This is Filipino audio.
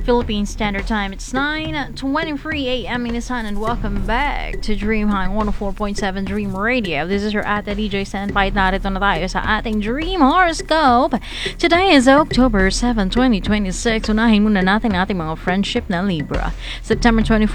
Philippine Standard Time. It's 9:23 a.m. in Isan, and welcome back to Dream High 104.7 Dream Radio. This is your Ate DJ Senpai. Narito na tayo sa ating Dream Horoscope. Today is October 7, 2026. Unahin muna natin ating mga friendship na Libra. September 24